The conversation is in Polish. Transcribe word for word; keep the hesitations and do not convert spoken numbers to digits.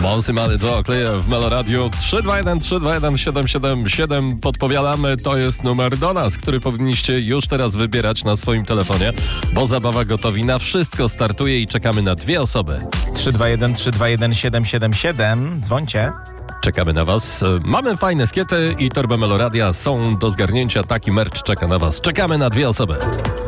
Monsy Money Talk w Meloradiu trzy dwa jeden trzy dwa jeden siedem siedem siedem. Podpowiadamy, to jest numer do nas, który powinniście już teraz wybierać na swoim telefonie, bo zabawa Gotowi na wszystko startuje i czekamy na dwie osoby. trzy dwa jeden trzy dwa jeden siedem siedem siedem. Dzwońcie. Czekamy na was. Mamy fajne skiety i torbę Meloradia są do zgarnięcia. Taki merch czeka na was. Czekamy na dwie osoby.